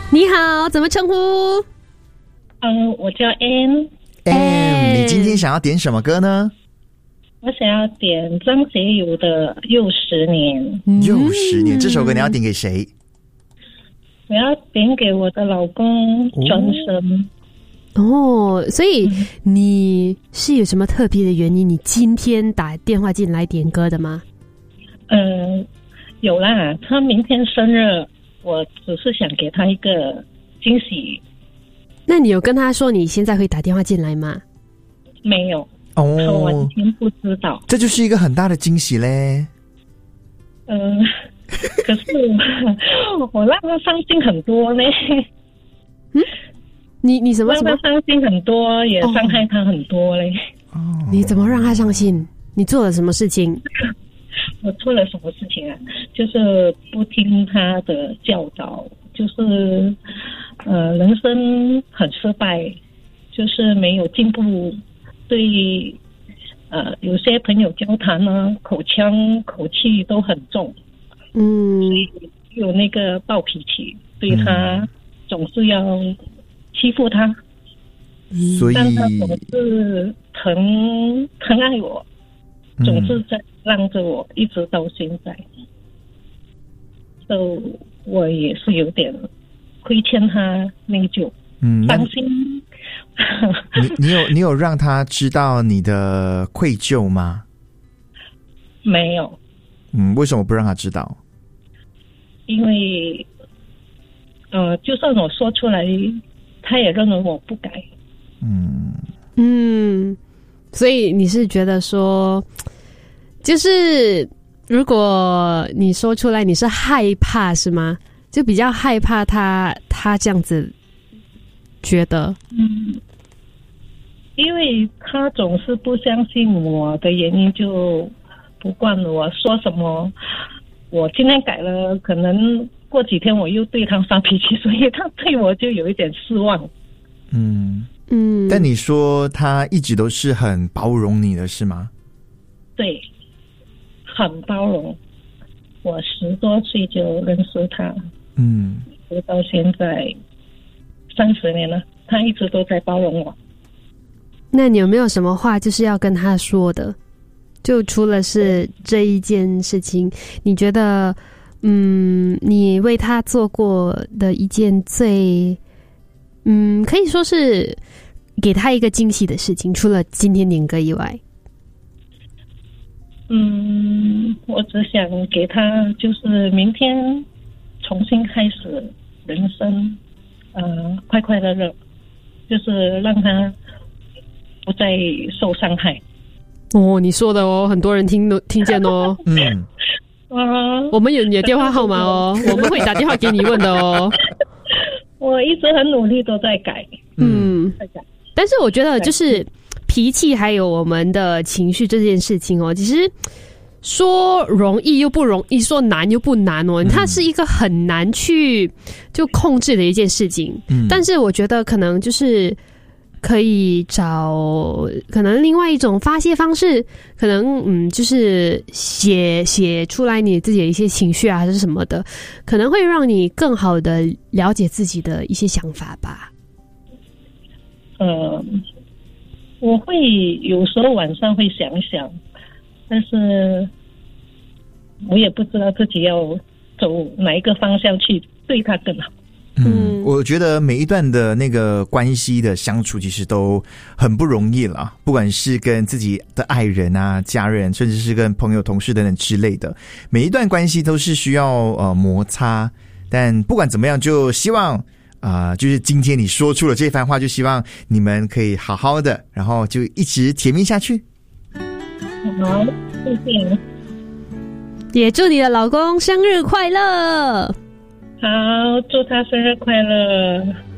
你好，怎么称呼？ 我叫 Ann。 你今天想要点什么歌呢？ 我想要点张学友的《又十年》。 又10年，这首歌你要点给谁？ 我要点给我的老公专生。 所以你是有什么特别的原因？你今天打电话进来点歌的吗？ 有啦，他明天生日，我只是想给他一个惊喜。 那你有跟他说你现在会打电话进来吗？ 没有。他完全不知道。这就是一个很大的惊喜嘞。 可是我让他伤心很多呢。 你什么让他伤心很多，也伤害他很多嘞。 你怎么让他伤心？你做了什么事情？ 我做了什么事情啊？就是不听他的教导，就是人生很失败，就是没有进步。对有些朋友交谈呢，口腔口气都很重，所以有那个暴脾气，对他总是要欺负他， 所以但他总是疼爱我，总是在让着我，一直到现在。所以我也是有点亏欠他内疚，伤心。 你有让他知道你的愧疚吗？ 没有。 为什么不让他知道？ 因为就算我说出来，他也认为我不该。 所以你是觉得说，就是如果你说出来，你是害怕是吗？就比较害怕他这样子觉得。 因为他总是不相信我的原因，就不管我说什么。我今天改了，可能过几天我又对他发脾气，所以他对我就有一点失望。 但你说他一直都是很包容你的是吗？ 对，很包容。我10多岁就认识他，直到现在30年了，他一直都在包容我。 那你有没有什么话就是要跟他说的？就除了是这一件事情，你觉得你为他做过的一件最可以说是给他一个惊喜的事情，除了今天点歌以外？ 我只想给他就是明天重新开始人生，快快乐乐，就是让他不再受伤害。 你说的很多人听见哦。我们有你的电话号码哦，我们会打电话给你问的哦。 我一直很努力都在改。 但是我觉得就是脾气还有我们的情绪这件事情其实说容易又不容易，说难又不难它是一个很难去就控制的一件事情。但是我觉得可能就是可以找可能另外一种发泄方式，可能就是写出来你自己的一些情绪还是什么的，可能会让你更好的了解自己的一些想法吧。 我会有时候晚上会想想，但是我也不知道自己要走哪一个方向去对他更好。 我觉得每一段的那个关系的相处其实都很不容易了，不管是跟自己的爱人啊、家人，甚至是跟朋友、同事等等之类的，每一段关系都是需要摩擦。但不管怎么样，就希望就是今天你说出了这番话，就希望你们可以好好的，然后就一直甜蜜下去。 好，谢谢。 也祝你的老公生日快乐。 好，祝他生日快乐。